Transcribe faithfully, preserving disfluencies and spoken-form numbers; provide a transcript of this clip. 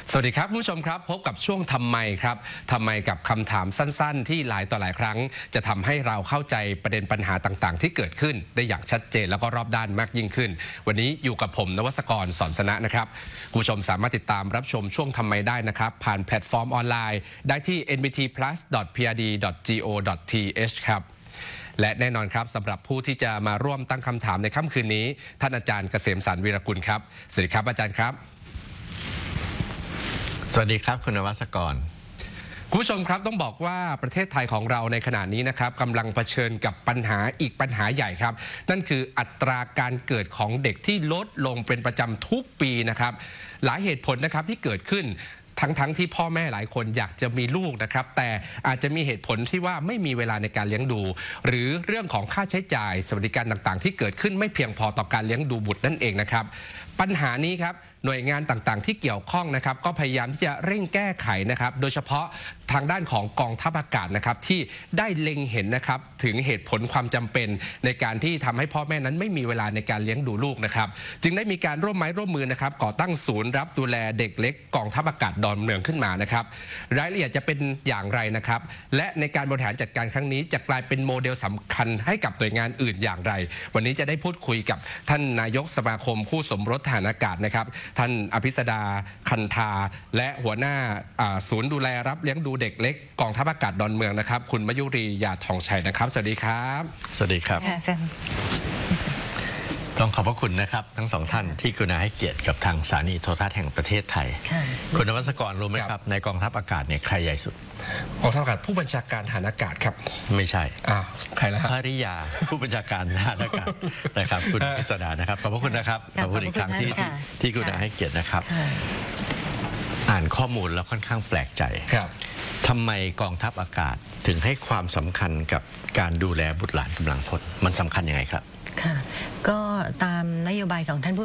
สวัสดีครับผู้ชมครับพบกับช่วงทำไมครับทำไมกับคำถามสั้นๆที่หลายต่อหลายครั้งจะทำให้เราเข้าใจประเด็นปัญหาต่างๆที่เกิดขึ้นได้อย่างชัดเจนแล้วก็รอบด้านมากยิ่งขึ้นวันนี้อยู่กับผมนวัศกรสอนสนะนะครับผู้ชมสามารถติดตามรับชมช่วงทำไมได้นะครับผ่านแพลตฟอร์มออนไลน์ได้ที่ เอ็น บี ที พลัส ดอท พี อาร์ ดี ดอท จี โอ ดอท ที เอช ครับและแน่นอนครับสำหรับผู้ที่จะมาร่วมตั้งคำถามในค่ำคืนนี้ท่านอาจารย์เกษมสรรวีรกุลครับสวัสดีครับอาจารย์ครับสวัสดีครับคุณนวัศกรคุณผู้ชมครับต้องบอกว่าประเทศไทยของเราในขณะนี้นะครับกำลังเผชิญกับปัญหาอีกปัญหาใหญ่ครับนั่นคืออัตราการเกิดของเด็กที่ลดลงเป็นประจำทุกปีนะครับหลายเหตุผลนะครับที่เกิดขึ้นทั้งๆ ท, ที่พ่อแม่หลายคนอยากจะมีลูกนะครับแต่อาจจะมีเหตุผลที่ว่าไม่มีเวลาในการเลี้ยงดูหรือเรื่องของค่าใช้จ่ายสวัสดิการต่างๆที่เกิดขึ้นไม่เพียงพอต่อการเลี้ยงดูบุตรนั่นเองนะครับปัญหานี้ครับหน่วยงานต่างๆที่เกี่ยวข้องนะครับก็พยายามที่จะเร่งแก้ไขนะครับโดยเฉพาะทางด้านของกองทัพอากาศนะครับที่ได้เล็งเห็นนะครับถึงเหตุผลความจำเป็นในการที่ทำให้พ่อแม่นั้นไม่มีเวลาในการเลี้ยงดูลูกนะครับจึงได้มีการร่วมไม้ร่วมมือนะครับก่อตั้งศูนย์รับดูแลเด็กเล็กกองทัพอากาศดอนเมืองขึ้นมานะครับรายละเอียดจะเป็นอย่างไรนะครับและในการบริหารจัดการครั้งนี้จะกลายเป็นโมเดลสำคัญให้กับหน่วยงานอื่นอย่างไรวันนี้จะได้พูดคุยกับท่านนายกสมาคมคู่สมรสทหารอากาศนะครับท่านอภิสดาคันธาและหัวหน้าศูนย์ดูแลรับเลี้ยงดูเด็กเล็กกองทัพอากาศดอนเมืองนะครับคุณมยุรียาทองชัยนะครับสวัสดีครับสวัสดีครับต้องขอบพระคุณนะครับทั้งสองท่านที่กรุณาให้เกียรติกับทางสถานีโทรทัศน์แห่งประเทศไทยคุณนวัศกรรู้ไหมครับในกองทัพอากาศเนี่ยใครใหญ่สุดกองทัพอากาศผู้บัญชาการทหารอากาศครับไม่ใช่อ่าใครล่ะภริยาผู้บัญชาการทหารอากาศนะครับคุณพิสดารนะครับขอบพระคุณนะครับขอบคุณอีกครั้งที่ที่กรุณาให้เกียรตินะครับอ่านข้อมูลแล้วค่อนข้างแปลกใจครับทำไมกองทัพอากาศถึงให้ความสำคัญกับการดูแลบุตรหลานกำลังพลมันสำคัญยังไงครับค่ะก็ตามนโยบายของท่านผู้